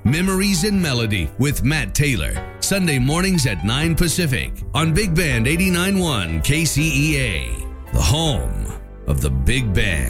Memories in Melody with Matt Taylor. Sunday mornings at 9 Pacific on Big Band 89.1 KCEA, the home of the Big Band.